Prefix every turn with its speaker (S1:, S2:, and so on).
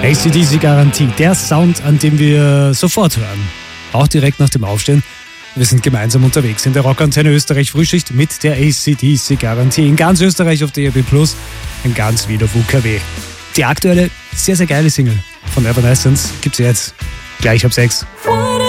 S1: AC/DC Garantie, der Sound, an dem wir sofort hören. Auch direkt nach dem Aufstehen. Wir sind gemeinsam unterwegs in der Rockantenne Österreich Frühschicht mit der AC/DC Garantie. In ganz Österreich auf DAB+, in ganz Wien auf UKW. Die aktuelle, sehr, sehr geile Single von Evanescence gibt's jetzt gleich ab 6.